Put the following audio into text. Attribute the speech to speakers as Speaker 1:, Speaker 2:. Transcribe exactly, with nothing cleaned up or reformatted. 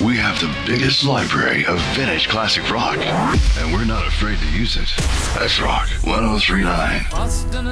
Speaker 1: We have the biggest library of vintage classic rock, and we're not afraid to use it. That's Rock one oh three point nine.